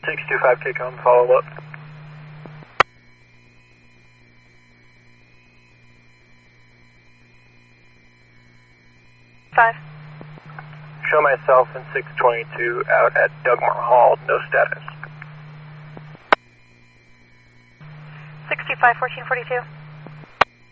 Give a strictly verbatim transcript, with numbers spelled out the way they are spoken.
six two five, take home, follow up. Five. Show myself in six twenty-two out at Dugmore Hall, no status. six two five, fourteen forty-two.